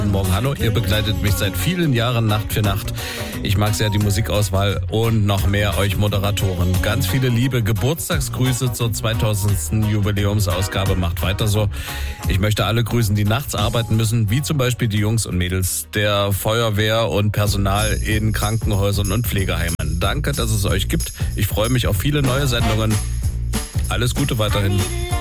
Guten Morgen, hallo. Ihr begleitet mich seit vielen Jahren Nacht für Nacht. Ich mag sehr die Musikauswahl und noch mehr euch Moderatoren. Ganz viele liebe Geburtstagsgrüße zur 2000. Jubiläumsausgabe. Macht weiter so. Ich möchte alle grüßen, die nachts arbeiten müssen, wie zum Beispiel die Jungs und Mädels der Feuerwehr und Personal in Krankenhäusern und Pflegeheimen. Danke, dass es euch gibt. Ich freue mich auf viele neue Sendungen. Alles Gute weiterhin.